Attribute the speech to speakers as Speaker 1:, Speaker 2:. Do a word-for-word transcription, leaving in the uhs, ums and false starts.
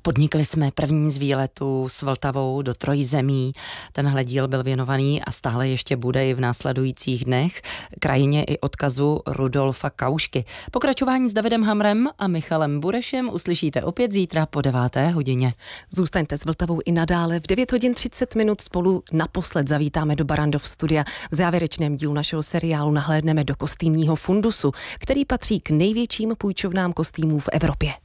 Speaker 1: Podnikli jsme první z výletu s Vltavou do Trojzemí. Tenhle díl byl věnovaný a stále ještě bude i v následujících dnech krajině i odkazu Rudolfa Kaušky. Pokračování s Davidem Hamrem a Michalem Burešem uslyšíte opět zítra po deváté hodině.
Speaker 2: Zůstaňte s Vltavou i nadále. V devět hodin třicet minut spolu naposled zavítáme do Barrandov studia. V závěrečném dílu našeho seriálu nahlédneme do kostýmního fundusu, který patří k největším půjčovnám kostýmů v Evropě.